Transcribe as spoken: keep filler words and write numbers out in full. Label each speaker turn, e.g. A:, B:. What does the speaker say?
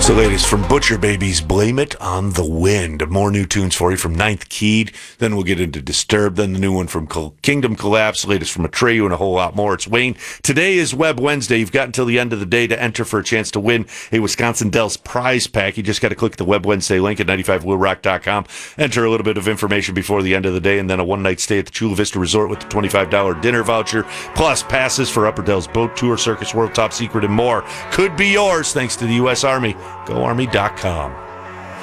A: So latest from Butcher Babies, Blame It on the Wind. More new tunes for you from Ninth Keyed. Then we'll get into Disturbed. Then the new one from Kingdom Collapse. Latest from Atreyu and a whole lot more. It's Wayne. Today is Web Wednesday. You've got until the end of the day to enter for a chance to win a Wisconsin Dells prize pack. You just got to click the Web Wednesday link at ninety-five will rock dot com. Enter a little bit of information before the end of the day, and then a one-night stay at the Chula Vista Resort with the twenty-five dollars dinner voucher, plus passes for Upper Dells Boat Tour, Circus World, Top Secret, and more. Could be yours thanks to the U S Army. go army dot com.